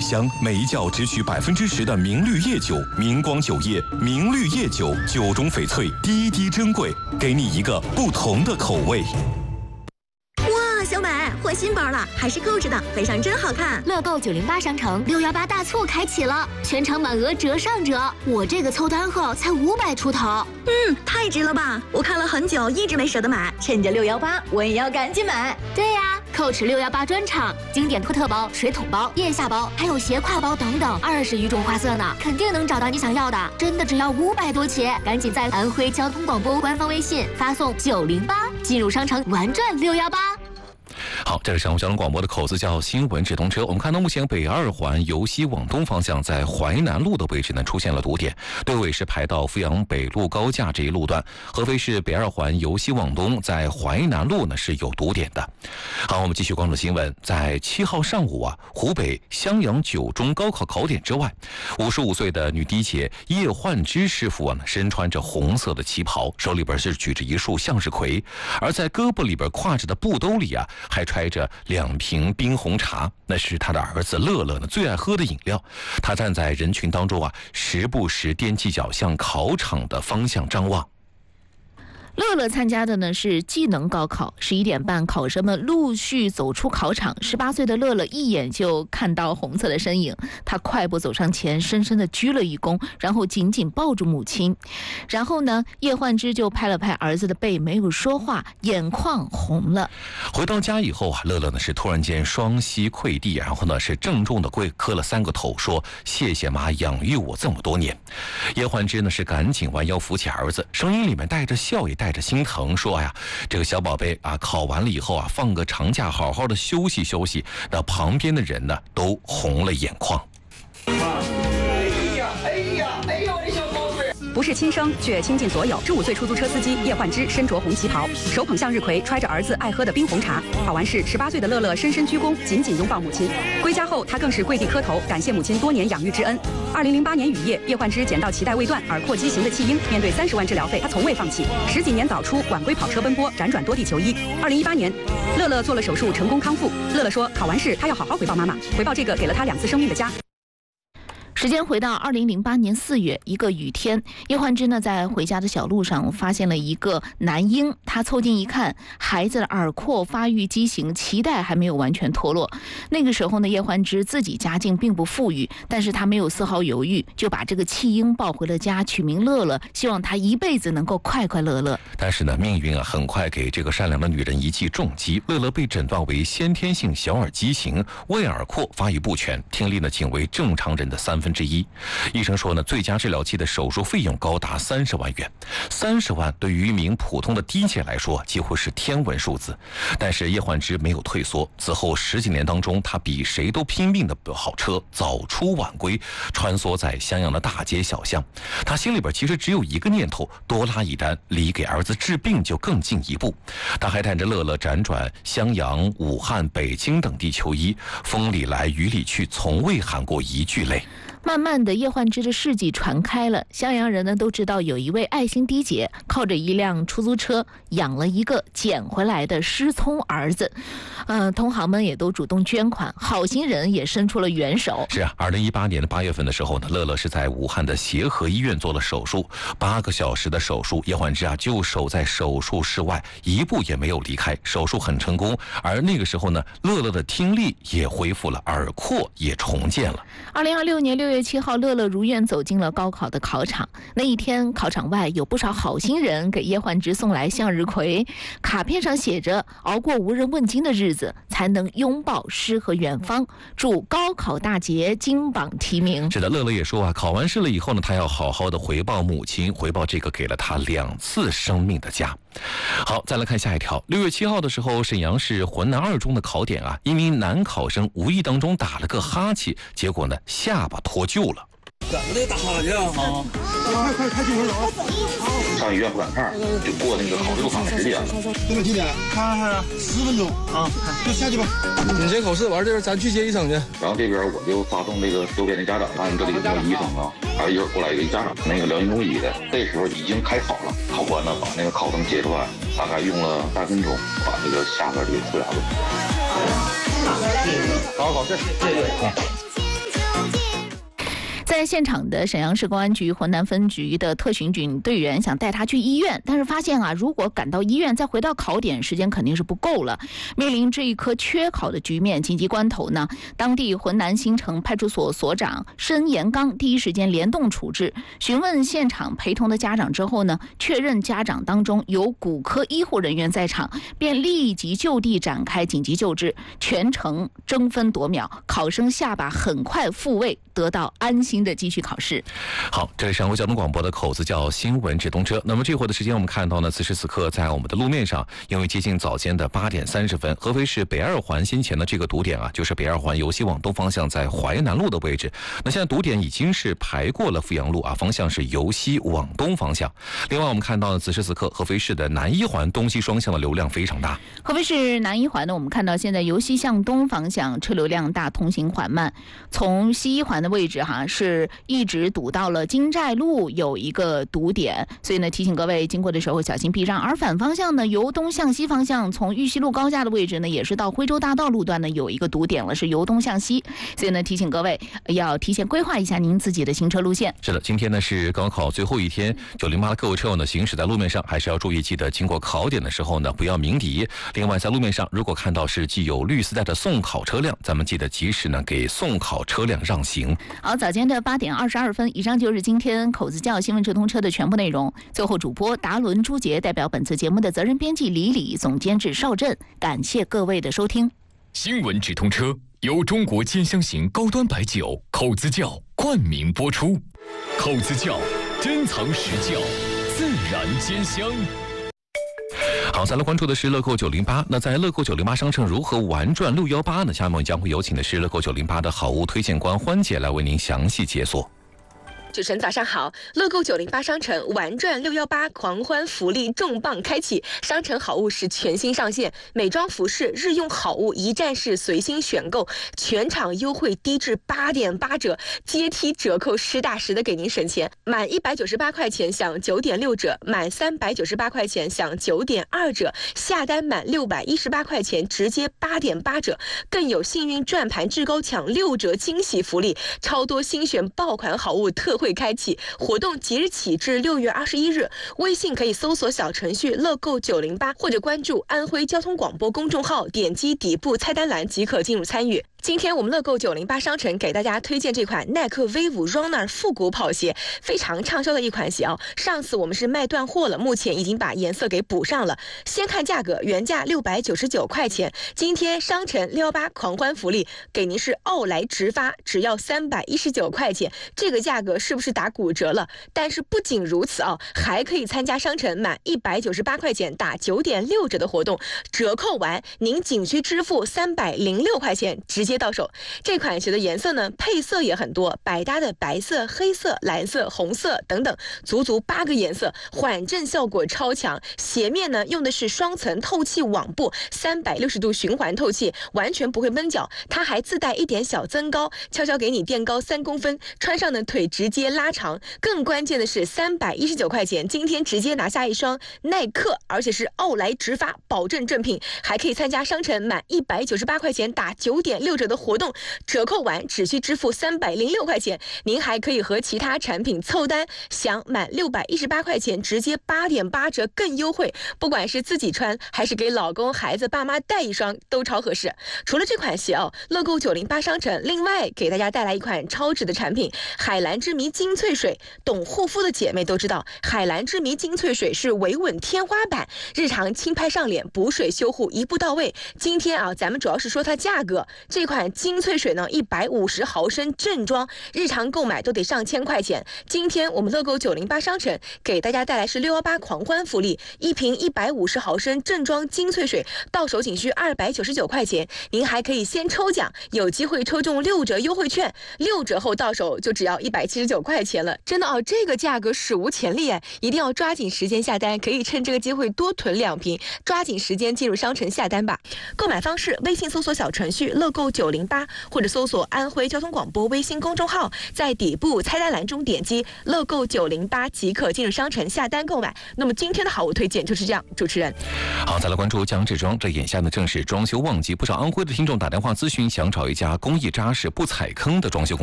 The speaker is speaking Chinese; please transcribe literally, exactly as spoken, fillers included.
香，每一窖只取百分之十的明绿叶酒。明光酒业明绿叶酒，酒中翡翠，滴滴珍贵，给你一个不同的口味。 小美换新包了，还是购置的，背上真好看。 乐购九零八商城六幺八大促开启了，全场满额折上折。我这个凑单后才五百出头， 嗯，太值了吧！我看了很久，一直没舍得买，趁着六幺八，我也要赶紧买。 对呀、啊，蔻驰六幺八专场，经典托特包、水桶包、腋下包，还有斜挎包等等，二十余种花色呢，肯定能找到你想要的。真的只要五百多起，赶紧在安徽交通广播官方微信发送九零八，进入商城玩转六幺八。 好，这里是上午交通广播的口子叫新闻直通车。我们看到目前北二环由西往东方向在淮南路的位置呢出现了堵点，队尾是排到阜阳北路高架这一路段。合肥市北二环由西往东在淮南路呢是有堵点的。好，我们继续关注新闻。在七号上午啊，湖北襄阳九中高考考点之外，五十五岁的女的姐叶焕芝师傅啊，身穿着红色的旗袍，手里边是举着一束向日葵，而在胳膊里边挎着的布兜里啊，还揣着两瓶冰红茶，那是他的儿子乐乐呢最爱喝的饮料。他站在人群当中啊，时不时踮起脚向考场的方向张望。 乐乐参加的呢是技能高考，十一点半，考生们陆续走出考场。十八岁的乐乐一眼就看到红色的身影，他快步走上前，深深地鞠了一躬，然后紧紧抱住母亲。然后呢，叶焕芝就拍了拍儿子的背，没有说话，眼眶红了。 回到家以后啊，乐乐呢是突然间双膝跪地，然后呢是郑重地跪磕了三个头，说谢谢妈养育我这么多年。叶焕芝呢是赶紧弯腰扶起儿子，声音里面带着笑，也带着心疼，说呀，这个小宝贝啊，考完了以后啊，放个长假，好好的休息休息。那旁边的人呢，都红了眼眶。 不是亲生，却倾尽所有。十五岁出租车司机叶焕芝身着红旗袍，手捧向日葵，揣着儿子爱喝的冰红茶。考完试，十八岁的乐乐深深鞠躬，紧紧拥抱母亲。归家后，他更是跪地磕头，感谢母亲多年养育之恩。二零零八年雨夜，叶焕芝捡到脐带未断、耳廓畸形的弃婴，面对三十万治疗费，他从未放弃。十几年早出晚归跑车奔波，辗转多地求医。二零一八年，乐乐做了手术，成功康复。乐乐说，考完试他要好好回报妈妈，回报这个给了他两次生命的家。 时间回到二零零八年四月，一个雨天，叶焕芝呢在回家的小路上发现了一个男婴，他凑近一看，孩子的耳廓发育畸形，脐带还没有完全脱落。那个时候呢，叶焕芝自己家境并不富裕，但是他没有丝毫犹豫，就把这个弃婴抱回了家，取名乐乐，希望他一辈子能够快快乐乐。 但是呢，命运啊很快给这个善良的女人一记重击，乐乐被诊断为先天性小耳畸形，外耳廓发育不全，听力呢仅为正常人的三分之一。医生说呢，最佳治疗期的手术费用高达三十万元，三十万对于一名普通的的姐来说几乎是天文数字。但是叶焕芝没有退缩，此后十几年当中，她比谁都拼命的跑车，早出晚归，穿梭在襄阳的大街小巷。她心里边其实只有一个念头，多拉一单，离给儿子治病就更进一步。她还带着乐乐辗转襄阳、武汉、北京等地求医，风里来雨里去，从未含过一句泪。 慢慢的，叶焕芝的事迹传开了，襄阳人呢都知道有一位爱心的姐靠着一辆出租车养了一个捡回来的失聪儿子，呃，同行们也都主动捐款，好心人也伸出了援手。 是啊，二零一八年的八月份的时候呢，乐乐是在武汉的协和医院做了手术，八个小时的手术，叶焕芝啊就守在手术室外，一步也没有离开，手术很成功。而那个时候呢，乐乐的听力也恢复了，耳廓也重建了。 二零二六年六月七号，乐乐如愿走进了高考的考场。那一天，考场外有不少好心人给叶焕芝送来向日葵，卡片上写着“熬过无人问津的日子，才能拥抱诗和远方，祝高考大捷金榜题名”。 是的，乐乐也说啊，考完试了以后呢，他要好好的回报母亲，回报这个给了他两次生命的家。好，再来看下一条。六月七号的时候，沈阳市浑南二中的考点啊，一名男考生无意当中打了个哈欠，结果呢下巴脱臼了。 怎么的打哈欠啊？快快开进门走！ 上医院不赶趟，就过那个考六场的时间了。 那个几点？看看十分钟啊，就下去吧。你先考试完这边，咱去接医生去。 然后这边我就发动这个周边的家长，看这里有没有医生啊？还有一会儿过来一个家长，那个辽宁中医的，这时候已经开考了。考官呢把那个考生接出来，大概用了三分钟，把这个下颌给刺下来。好好考试，谢谢。 在现场的沈阳市公安局浑南分局的特巡警队员想带他去医院，但是发现啊，如果赶到医院再回到考点，时间肯定是不够了。面临这一颗缺考的局面，紧急关头呢，当地浑南新城派出所所长申延刚第一时间联动处置，询问现场陪同的家长之后呢，确认家长当中有骨科医护人员在场，便立即就地展开紧急救治，全程争分夺秒，考生下巴很快复位，得到安心的继续考试。 好，这里是安徽交通广播的口子叫新闻直通车。那么这会儿的时间，我们看到呢，此时此刻在我们的路面上，因为接近早间的八点三十分，合肥市北二环新前的这个堵点啊，就是北二环由西往东方向在淮南路的位置。那现在堵点已经是排过了阜阳路啊，方向是由西往东方向。另外，我们看到呢，此时此刻合肥市的南一环东西双向的流量非常大。 合肥市南一环呢，我们看到现在由西向东方向车流量大，通行缓慢。从西一环的位置哈，是一直堵到了金寨路有一个堵点，所以呢，提醒各位经过的时候小心避让。而反方向呢，由东向西方向，从玉溪路高架的位置呢，也是到徽州大道路段呢有一个堵点了，是由东向西，所以呢，提醒各位要提前规划一下您自己的行车路线。 是的，今天呢是高考最后一天，九零八的各位车友呢行驶在路面上还是要注意，记得经过考点的时候呢不要鸣笛。另外，在路面上如果看到是系有绿丝带的送考车辆，咱们记得及时呢给送考车辆让行。 好，早间的八点二十二分，以上就是今天口子教新闻直通车的全部内容。最后，主播达伦、朱杰代表本次节目的责任编辑李李、总监制邵震，感谢各位的收听。 新闻直通车由中国尖香型高端白酒口子窖冠名播出。口子窖，珍藏实窖，自然兼香。 好，再来关注的是乐购九零八。那在乐购九零八商城如何玩转六一八呢？下面我们将会有请的是乐购九零八的好物推荐官欢姐来为您详细解锁。 主持人早上好，乐购九零八商城玩转六一八狂欢福利重磅开启，商城好物是全新上线，美妆服饰、日用好物一站式随心选购，全场优惠低至八点八折，阶梯折扣实打实的给您省钱，满一百九十八块钱享九点六折，满三百九十八块钱享九点二折，下单满六百一十八块钱直接八点八折，更有幸运转盘至高抢六折惊喜福利，超多新选爆款好物特惠会开启，活动即日起至六月二十一日，微信可以搜索小程序乐购九零八，或者关注安徽交通广播公众号，点击底部菜单栏即可进入参与。今天我们乐购九零八商城给大家推荐这款耐克 V 五 Runner 复古跑鞋，非常畅销的一款鞋哦。上次我们是卖断货了，目前已经把颜色给补上了。先看价格，原价六百九十九块钱，今天商城六一八狂欢福利给您是奥莱直发，只要三百一十九块钱，这个价格是不是打骨折了？但是不仅如此哦，还可以参加商城满一百九十八块钱打九点六折的活动，折扣完您仅需支付三百零六块钱，直接到手。这款鞋的颜色呢，配色也很多，百搭的白色、黑色、蓝色、红色等等，足足八个颜色，缓震效果超强。鞋面呢用的是双层透气网布，三百六十度循环透气，完全不会闷脚。它还自带一点小增高，悄悄给你垫高三公分，穿上的腿直接拉长。更关键的是，三百一十九块钱，今天直接拿下一双耐克，而且是奥莱直发，保证正品，还可以参加商城满一百九十八块钱打九点六折的活动，折扣完只需支付三百零六块钱，您还可以和其他产品凑单，享满六百一十八块钱直接八点八折更优惠。不管是自己穿还是给老公、孩子、爸妈带一双，都超合适。除了这款鞋哦，乐购九零八商城另外给大家带来一款超值的产品——海蓝之谜精粹水。懂护肤的姐妹都知道，海蓝之谜精粹水是维稳天花板，日常轻拍上脸，补水修护一步到位。今天啊，咱们主要是说它价格，这款精粹水呢，一百五十毫升正装，日常购买都得上千块钱。今天我们乐购九零八商城给大家带来是六一八狂欢福利，一瓶一百五十毫升正装精粹水，到手仅需二百九十九块钱，您还可以先抽奖，有机会抽中六折优惠券，六折后到手就只要一百七十九块钱了，真的哦，这个价格史无前例哎，一定要抓紧时间下单，可以趁这个机会多囤两瓶，抓紧时间进入商城下单吧。购买方式：微信搜索小程序乐购九零八，或者搜索安徽交通广播微信公众号，在底部菜单栏中点击乐购九零八即可进入商城下单购买。那么今天的好物推荐就是这样，主持人。 好，再来关注江志庄，这眼下呢正是装修旺季，不少安徽的听众打电话咨询，想找一家工艺扎实、不踩坑的装修公司。